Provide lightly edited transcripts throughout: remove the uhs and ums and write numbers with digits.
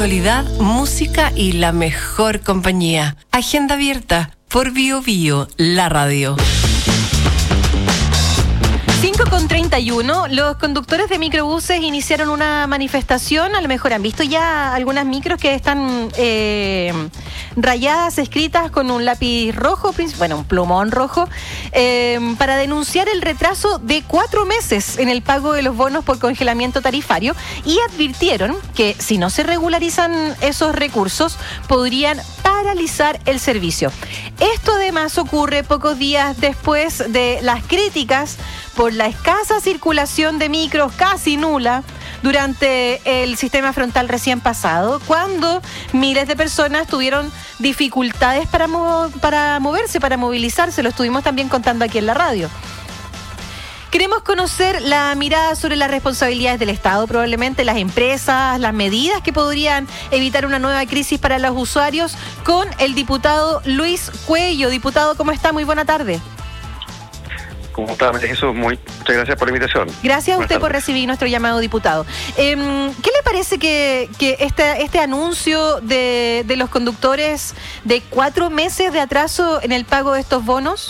Actualidad, música y la mejor compañía. Agenda abierta por BioBio, la radio. 5:31, los conductores de microbuses iniciaron una manifestación. A lo mejor han visto ya algunas micros que están rayadas, escritas con un lápiz rojo, un plumón rojo, para denunciar el retraso de 4 meses en el pago de los bonos por congelamiento tarifario, y advirtieron que si no se regularizan esos recursos podrían paralizar el servicio. Esto además ocurre pocos días después de las críticas por la escasa circulación de micros, casi nula, durante el sistema frontal recién pasado, cuando miles de personas tuvieron dificultades para moverse, para movilizarse. Lo estuvimos también contando aquí en la radio. Queremos conocer la mirada sobre las responsabilidades del Estado, probablemente las empresas, las medidas que podrían evitar una nueva crisis para los usuarios, con el diputado Luis Cuello. Diputado, ¿cómo está? Muy buena tarde. ¿Cómo está, María Jesús? Muchas gracias por la invitación. Gracias a usted por recibir nuestro llamado, diputado. ¿Qué le parece que este anuncio de los conductores de 4 meses de atraso en el pago de estos bonos?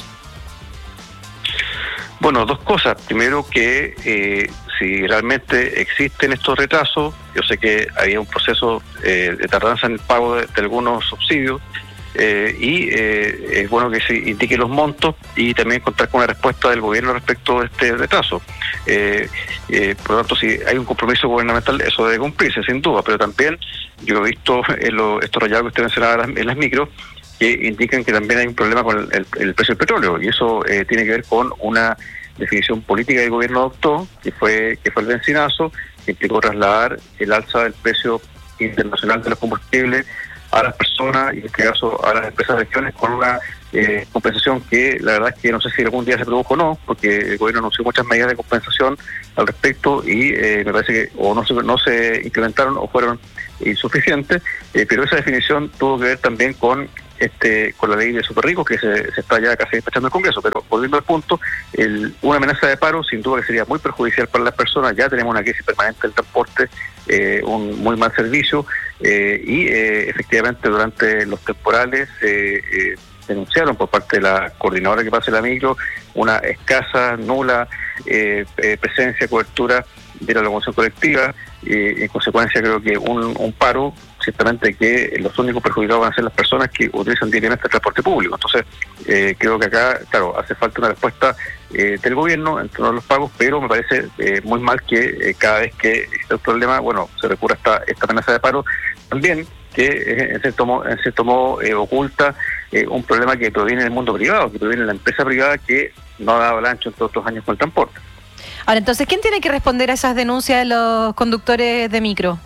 Bueno, dos cosas. Primero, que si realmente existen estos retrasos, yo sé que había un proceso de tardanza en el pago de algunos subsidios, y es bueno que se indiquen los montos y también contar con una respuesta del gobierno respecto de este retraso. Por lo tanto, si hay un compromiso gubernamental, eso debe cumplirse, sin duda, pero también yo he visto estos rayados que usted mencionaba en las micros, que indican que también hay un problema con el precio del petróleo, y eso tiene que ver con una definición política que el gobierno adoptó, que fue el bencinazo, que implicó trasladar el alza del precio internacional de los combustibles a las personas, y en este caso a las empresas de regiones, con una compensación que la verdad es que no sé si algún día se produjo o no, porque el gobierno anunció muchas medidas de compensación al respecto y me parece que o no se implementaron o fueron insuficientes, pero esa definición tuvo que ver también con la ley de superricos, que se está ya casi despachando en el Congreso. Pero volviendo al punto, una amenaza de paro sin duda que sería muy perjudicial para las personas. Ya tenemos una crisis permanente del transporte, un muy mal servicio, y efectivamente durante los temporales denunciaron por parte de la coordinadora que pasa la micro una escasa, nula presencia, cobertura de la locomoción colectiva, y en consecuencia creo que un paro, ciertamente que los únicos perjudicados van a ser las personas que utilizan diariamente el transporte público. Entonces creo que acá, claro, hace falta una respuesta del gobierno en torno a los pagos, pero me parece muy mal que cada vez que existe un problema, se recurra a esta amenaza de paro, también que en cierto modo oculta un problema que proviene del mundo privado, que proviene de la empresa privada, que no ha dado el ancho en todos estos años con el transporte. Ahora, entonces, ¿quién tiene que responder a esas denuncias de los conductores de micro?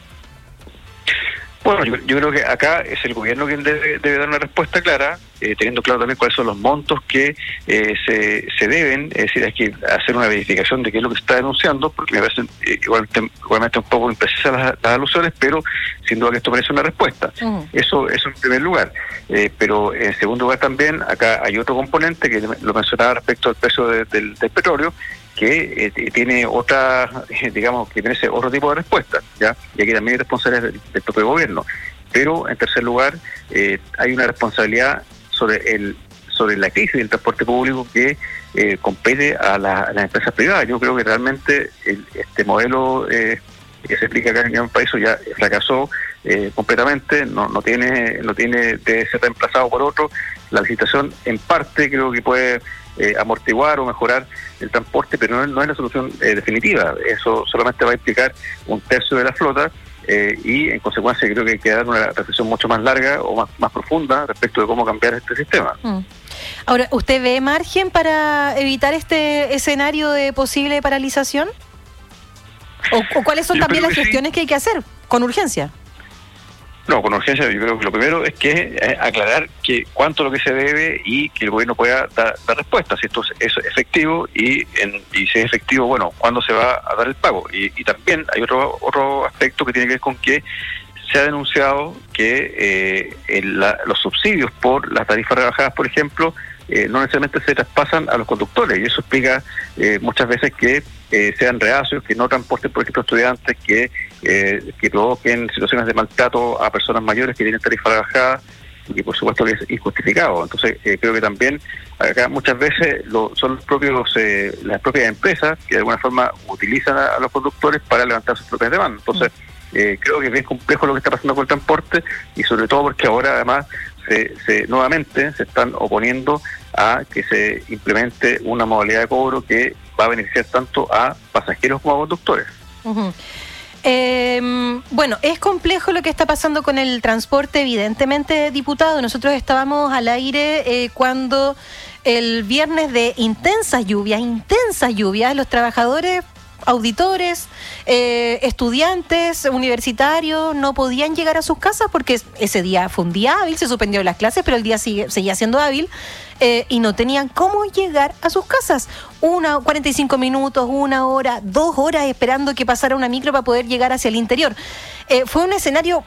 Bueno, yo creo que acá es el gobierno quien debe dar una respuesta clara, teniendo claro también cuáles son los montos que se deben. Es decir, hay que hacer una verificación de qué es lo que se está denunciando, porque me parecen igualmente un poco imprecisas las alusiones, pero sin duda que esto merece una respuesta. Eso en primer lugar. Pero en segundo lugar también, acá hay otro componente que lo mencionaba respecto al precio del petróleo, que tiene otra, que merece otro tipo de respuesta, ¿ya? Y aquí también hay responsabilidades del propio gobierno. Pero en tercer lugar, hay una responsabilidad sobre la crisis del transporte público que compete a las empresas privadas. Yo creo que realmente este modelo que se explica acá en el país ya fracasó completamente, no tiene de ser reemplazado por otro. La licitación en parte creo que puede amortiguar o mejorar el transporte, pero no es la solución definitiva. Eso solamente va a implicar 1/3 de la flota, y en consecuencia creo que hay que dar una reflexión mucho más larga o más profunda respecto de cómo cambiar este sistema. Ahora, ¿usted ve margen para evitar este escenario de posible paralización? ¿O cuáles son también las gestiones que hay que hacer con urgencia? No, con urgencia yo creo que lo primero es que aclarar que cuánto es lo que se debe y que el gobierno pueda dar respuesta, si esto es efectivo y si es efectivo, cuándo se va a dar el pago. Y también hay otro aspecto que tiene que ver con que se ha denunciado que los subsidios por las tarifas rebajadas, por ejemplo, no necesariamente se traspasan a los conductores, y eso explica muchas veces que sean reacios, que no transporten, por ejemplo, estudiantes que que provoquen situaciones de maltrato a personas mayores que tienen tarifa rebajada, y por supuesto que es injustificado. Entonces creo que también acá muchas veces son las propias empresas que de alguna forma utilizan a los conductores para levantar sus propias demandas. Entonces creo que es bien complejo lo que está pasando con el transporte, y sobre todo porque ahora además nuevamente se están oponiendo a que se implemente una modalidad de cobro que va a beneficiar tanto a pasajeros como a conductores. Uh-huh. Bueno, es complejo lo que está pasando con el transporte, evidentemente, diputado. Nosotros estábamos al aire cuando el viernes de intensas lluvias, los trabajadores, auditores, estudiantes, universitarios no podían llegar a sus casas porque ese día fue un día hábil, se suspendieron las clases, pero el día seguía siendo hábil, y no tenían cómo llegar a sus casas. 45 minutos, 1 hora, 2 horas esperando que pasara una micro para poder llegar hacia el interior. Fue un escenario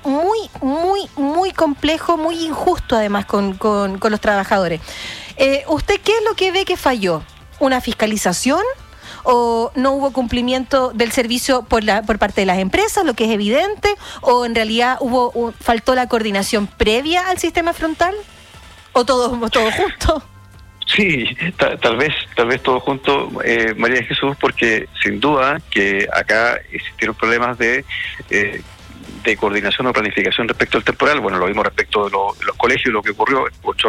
muy complejo, muy injusto además con los trabajadores. ¿Usted qué es lo que ve que falló? ¿Una fiscalización? ¿O no hubo cumplimiento del servicio por parte de las empresas, lo que es evidente? ¿O en realidad faltó la coordinación previa al sistema frontal? ¿O todo junto? Sí, tal vez todo junto, María de Jesús, porque sin duda que acá existieron problemas de coordinación o planificación respecto al temporal. Bueno, lo vimos respecto de los colegios, lo que ocurrió,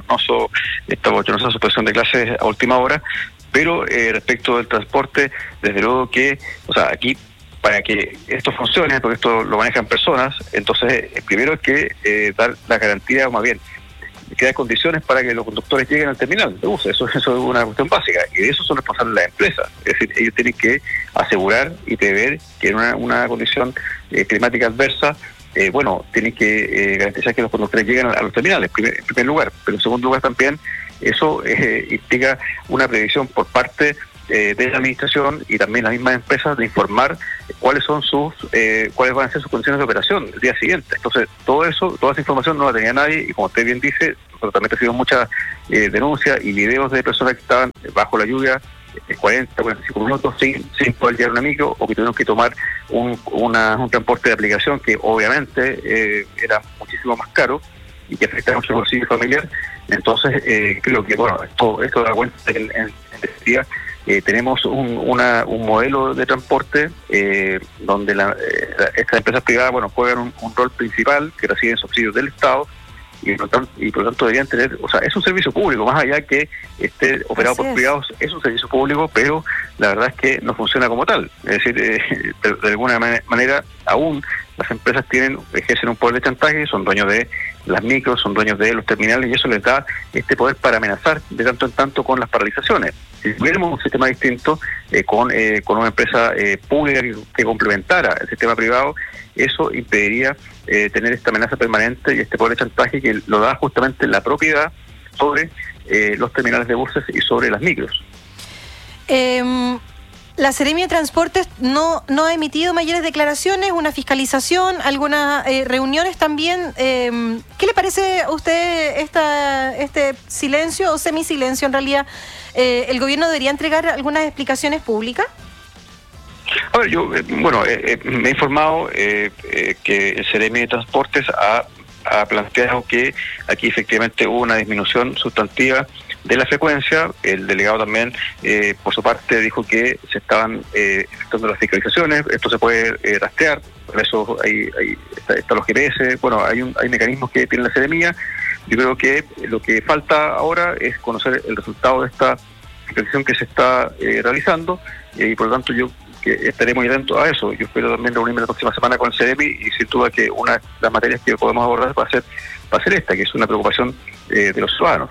esta bochornosa suspensión de clases a última hora, pero respecto del transporte, desde luego que, aquí, para que esto funcione, porque esto lo manejan personas, entonces primero hay que dar la garantía, o más bien, crear condiciones para que los conductores lleguen al terminal de bus. Eso es una cuestión básica, y de eso son responsables las empresas. Es decir, ellos tienen que asegurar y prever que en una condición climática adversa, tienen que garantizar que los conductores lleguen a los terminales, en primer lugar. Pero en segundo lugar también, eso implica una previsión por parte de la administración y también las mismas empresas de informar cuáles van a ser sus condiciones de operación el día siguiente. Entonces, toda esa información no la tenía nadie, y como usted bien dice, nosotros también recibimos muchas denuncias y videos de personas que estaban bajo la lluvia 45 minutos sin poder llegar a una micro, o que tuvieron que tomar un transporte de aplicación que obviamente era muchísimo más caro y que afecta mucho el bolsillo familiar. Entonces creo que esto da cuenta que en definitiva tenemos un modelo de transporte donde estas empresas privadas juegan un rol principal, que reciben subsidios del Estado, y por lo tanto deberían tener, es un servicio público, más allá que esté operado por privados, es un servicio público, pero la verdad es que no funciona como tal. Es decir, de alguna manera aún las empresas ejercen un poder de chantaje, son dueños de las micros, son dueños de los terminales, y eso les da este poder para amenazar de tanto en tanto con las paralizaciones. Si tuviéramos un sistema distinto, con una empresa pública que complementara el sistema privado, eso impediría tener esta amenaza permanente y este poder de chantaje que lo da justamente la propiedad sobre los terminales de buses y sobre las micros. La Seremi de Transportes no ha emitido mayores declaraciones, una fiscalización, algunas reuniones también. ¿Qué le parece a usted este silencio o semisilencio en realidad? ¿El gobierno debería entregar algunas explicaciones públicas? A ver, yo me he informado que el Seremi de Transportes ha planteado que aquí efectivamente hubo una disminución sustantiva de la frecuencia. El delegado también, por su parte, dijo que se estaban efectuando las fiscalizaciones. Esto se puede rastrear, por eso están los GPS. Hay mecanismos que tiene la Seremía. Yo creo que lo que falta ahora es conocer el resultado de esta fiscalización que se está realizando, y por lo tanto yo estaremos atentos a eso. Yo espero también reunirme la próxima semana con el Seremi, y sin duda que una de las materias que podemos abordar va a ser esta, que es una preocupación de los ciudadanos.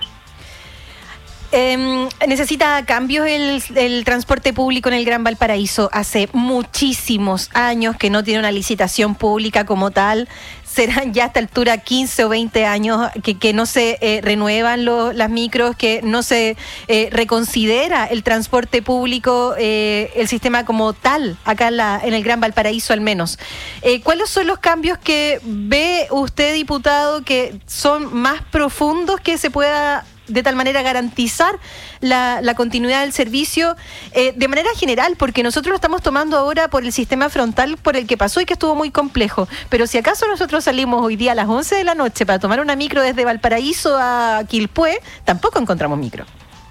¿Necesita cambios el transporte público en el Gran Valparaíso? Hace muchísimos años que no tiene una licitación pública como tal. Serán ya a esta altura 15 o 20 años que no se renuevan las micros, que no se reconsidera el transporte público, el sistema como tal, acá en el Gran Valparaíso al menos. ¿Cuáles son los cambios que ve usted, diputado, que son más profundos que se pueda de tal manera garantizar la continuidad del servicio de manera general, porque nosotros lo estamos tomando ahora por el sistema frontal por el que pasó y que estuvo muy complejo. Pero si acaso nosotros salimos hoy día a las 11 de la noche para tomar una micro desde Valparaíso a Quilpué, tampoco encontramos micro.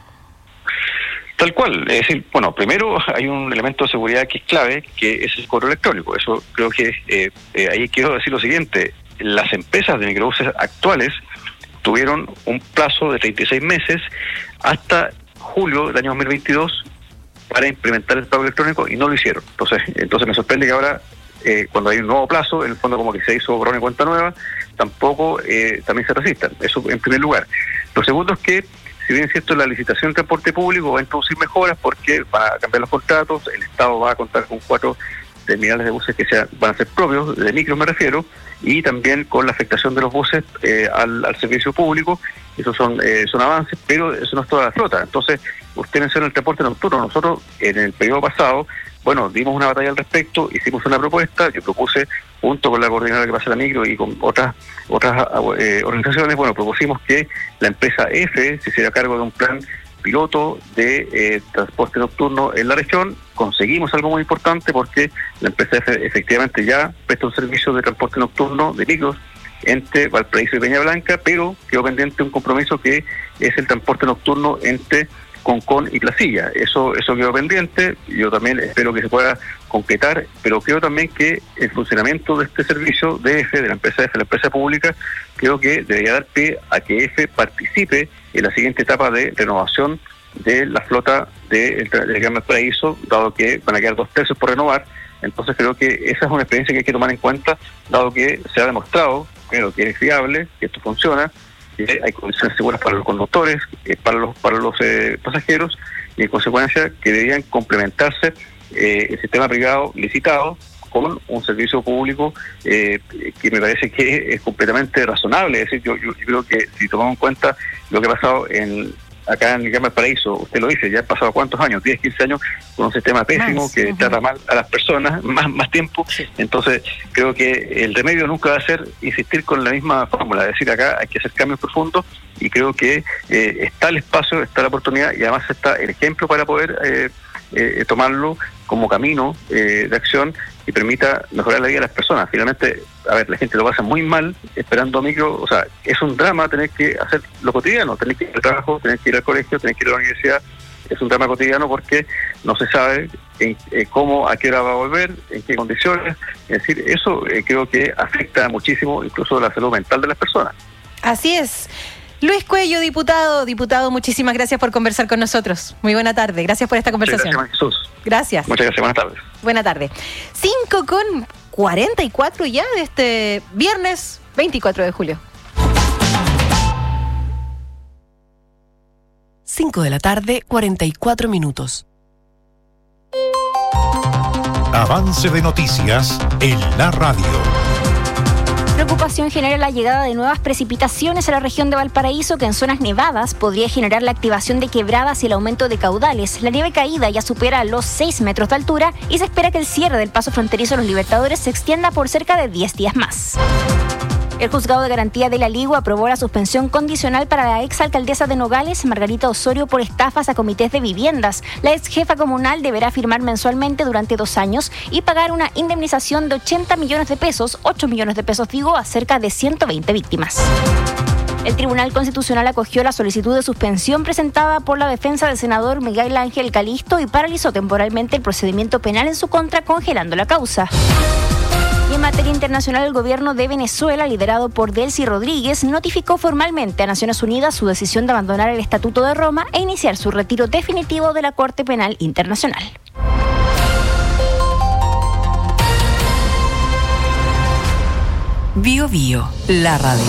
Tal cual, es decir, bueno, primero hay un elemento de seguridad que es clave, que es el correo electrónico. Eso creo que ahí quiero decir lo siguiente: las empresas de microbuses actuales tuvieron un plazo de 36 meses hasta julio del año 2022 para implementar el pago electrónico y no lo hicieron. Entonces me sorprende que ahora, cuando hay un nuevo plazo, en el fondo como que se hizo borrón y cuenta nueva, tampoco también se resistan. Eso en primer lugar. Lo segundo es que, si bien es cierto, la licitación de transporte público va a introducir mejoras porque va a cambiar los contratos, el Estado va a contar con 4 terminales de buses que van a ser propios, de micros me refiero, y también con la afectación de los buses al servicio público. Esos son avances, pero eso no es toda la flota. Entonces, usted menciona el transporte nocturno. Nosotros, en el periodo pasado, dimos una batalla al respecto, hicimos una propuesta, yo propuse, junto con la coordinadora que pasa la micro y con otras organizaciones, propusimos que la empresa EFE se hiciera cargo de un plan piloto de transporte nocturno en la región. Conseguimos algo muy importante porque la empresa EFE efectivamente ya presta un servicio de transporte nocturno de micros entre Valparaíso y Peña Blanca, pero quedó pendiente un compromiso que es el transporte nocturno entre Concón y Placilla. Eso quedó pendiente. Yo también espero que se pueda concretar, pero creo también que el funcionamiento de este servicio de EFE, de la empresa EFE, la empresa pública, creo que debería dar pie a que EFE participe en la siguiente etapa de renovación de la flota del Gran Valparaíso, dado que van a quedar 2 tercios por renovar. Entonces creo que esa es una experiencia que hay que tomar en cuenta, dado que se ha demostrado, primero, que es fiable, que esto funciona, que hay condiciones seguras para los conductores, para los pasajeros, y en consecuencia que deberían complementarse el sistema privado licitado con un servicio público que me parece que es completamente razonable. Es decir, yo creo que si tomamos en cuenta lo que ha pasado acá en el Gran Valparaíso, usted lo dice, ya han pasado ¿cuántos años? 10, 15 años con un sistema pésimo que trata mal a las personas, más tiempo. Sí. Entonces creo que el remedio nunca va a ser insistir con la misma fórmula, es decir, acá hay que hacer cambios profundos, y creo que está el espacio, está la oportunidad, y además está el ejemplo para poder tomarlo como camino de acción y permita mejorar la vida de las personas. Finalmente, la gente lo pasa muy mal esperando micro. O sea, es un drama tener que hacer lo cotidiano, tener que ir al trabajo, tener que ir al colegio, tener que ir a la universidad. Es un drama cotidiano porque no se sabe cómo, a qué hora va a volver, en qué condiciones. Es decir, eso creo que afecta muchísimo incluso la salud mental de las personas. Así es. Luis Cuello, diputado, muchísimas gracias por conversar con nosotros. Muy buena tarde, gracias por esta conversación. Muchas gracias, Jesús. Gracias. Muchas gracias, buenas tardes. Buena tarde. 5:44 ya de este viernes 24 de julio. 5 de la tarde, 44 minutos. Avance de noticias en la radio. Preocupación genera la llegada de nuevas precipitaciones a la región de Valparaíso, que en zonas nevadas podría generar la activación de quebradas y el aumento de caudales. La nieve caída ya supera los 6 metros de altura y se espera que el cierre del paso fronterizo Los Libertadores se extienda por cerca de 10 días más. El Juzgado de Garantía de la Ligua aprobó la suspensión condicional para la exalcaldesa de Nogales, Margarita Osorio, por estafas a comités de viviendas. La ex jefa comunal deberá firmar mensualmente durante 2 años y pagar una indemnización de 80 millones de pesos, 8 millones de pesos a cerca de 120 víctimas. El Tribunal Constitucional acogió la solicitud de suspensión presentada por la defensa del senador Miguel Ángel Calisto y paralizó temporalmente el procedimiento penal en su contra, congelando la causa. Y en materia internacional, el gobierno de Venezuela, liderado por Delcy Rodríguez, notificó formalmente a Naciones Unidas su decisión de abandonar el Estatuto de Roma e iniciar su retiro definitivo de la Corte Penal Internacional. Bio Bio, la radio.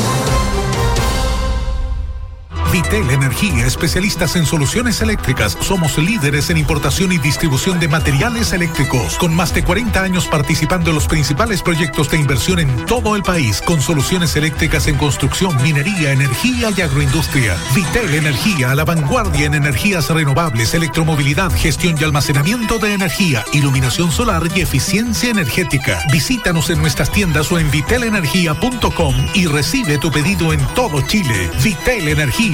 Vitel Energía, especialistas en soluciones eléctricas. Somos líderes en importación y distribución de materiales eléctricos, con más de 40 años participando en los principales proyectos de inversión en todo el país, con soluciones eléctricas en construcción, minería, energía y agroindustria. Vitel Energía, a la vanguardia en energías renovables, electromovilidad, gestión y almacenamiento de energía, iluminación solar y eficiencia energética. Visítanos en nuestras tiendas o en vitelenergia.com y recibe tu pedido en todo Chile. Vitel Energía,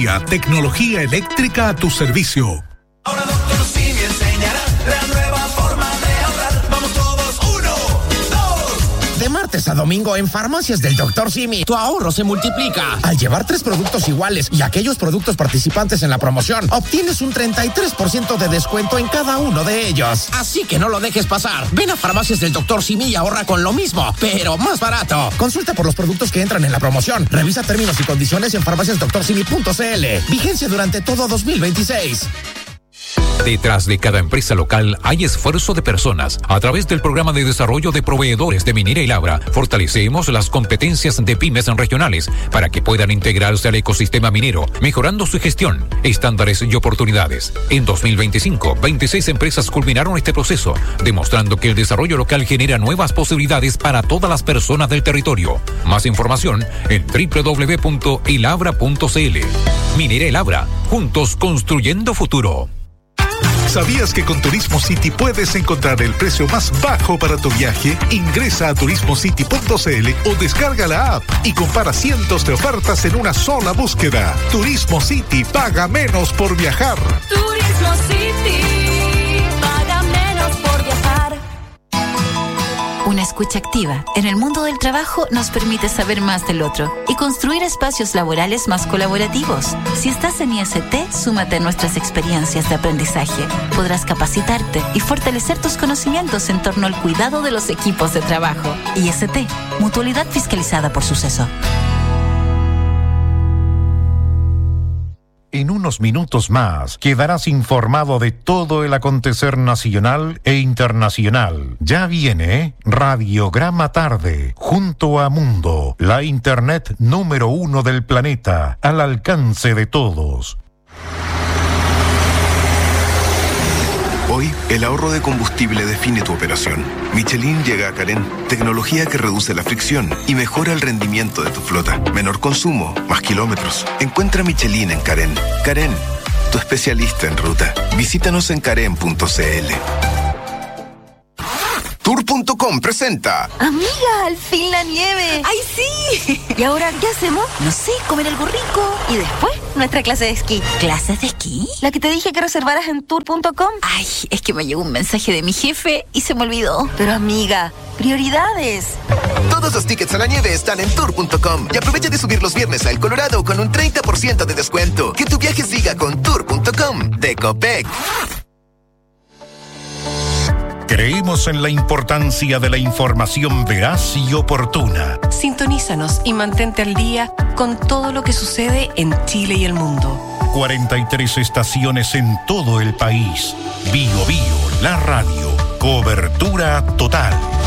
Energía, tecnología eléctrica a tu servicio. Ahora Dr. Simi enseñará la nueva forma de ahorrar. Vamos todos, 1, 2. De martes a domingo en Farmacias del Dr. Simi, tu ahorro se multiplica. Al llevar 3 productos iguales y aquellos productos participantes en la promoción, obtienes un 33% de descuento en cada uno de ellos. Así que no lo dejes pasar. Ven a Farmacias del Dr. Simi y ahorra con lo mismo, pero más barato. Consulta por los productos que entran en la promoción. Revisa términos y condiciones en farmaciasdoctorsimi.cl. Vigencia durante todo 2026. Detrás de cada empresa local hay esfuerzo de personas. A través del programa de desarrollo de proveedores de Minera y Labra, fortalecemos las competencias de pymes regionales para que puedan integrarse al ecosistema minero, mejorando su gestión, estándares y oportunidades. En 2025, 26 empresas culminaron este proceso, demostrando que el desarrollo local genera nuevas posibilidades para todas las personas del territorio. Más información en www.elabra.cl. Minera y Labra, juntos construyendo futuro. ¿Sabías que con Turismo City puedes encontrar el precio más bajo para tu viaje? Ingresa a turismocity.cl o descarga la app y compara cientos de ofertas en una sola búsqueda. Turismo City, paga menos por viajar. Turismo City, paga menos por viajar. Una escucha activa en el mundo del trabajo nos permite saber más del otro y construir espacios laborales más colaborativos. Si estás en IST, súmate a nuestras experiencias de aprendizaje. Podrás capacitarte y fortalecer tus conocimientos en torno al cuidado de los equipos de trabajo. IST, Mutualidad Fiscalizada por Suceso. En unos minutos más quedarás informado de todo el acontecer nacional e internacional. Ya viene Radiograma Tarde, junto a Mundo, la internet número 1 del planeta, al alcance de todos. Hoy, el ahorro de combustible define tu operación. Michelin llega a Carén, tecnología que reduce la fricción y mejora el rendimiento de tu flota. Menor consumo, más kilómetros. Encuentra Michelin en Carén. Carén, tu especialista en ruta. Visítanos en carén.cl. Tour.com presenta. Amiga, al fin la nieve. ¡Ay, sí! ¿Y ahora qué hacemos? No sé, comer algo rico. Y después, nuestra clase de esquí. ¿Clases de esquí? La que te dije que reservaras en Tour.com. Ay, es que me llegó un mensaje de mi jefe y se me olvidó. Pero amiga, prioridades. Todos los tickets a la nieve están en Tour.com. Y aprovecha de subir los viernes a El Colorado con un 30% de descuento. Que tu viaje siga con Tour.com de Copec. Creemos en la importancia de la información veraz y oportuna. Sintonízanos y mantente al día con todo lo que sucede en Chile y el mundo. 43 estaciones en todo el país. Bio Bio, la radio. Cobertura total.